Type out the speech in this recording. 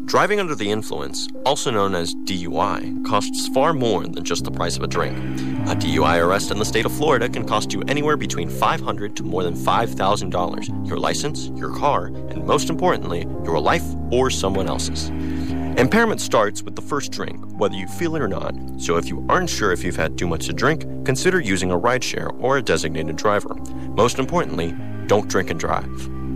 Driving under the influence, also known as DUI, costs far more than just the price of a drink. A DUI arrest in the state of Florida can cost you anywhere between $500 to more than $5,000, your license, your car, and most importantly, your life or someone else's. Impairment starts with the first drink, whether you feel it or not. So if you aren't sure if you've had too much to drink, consider using a rideshare or a designated driver. Most importantly, don't drink and drive.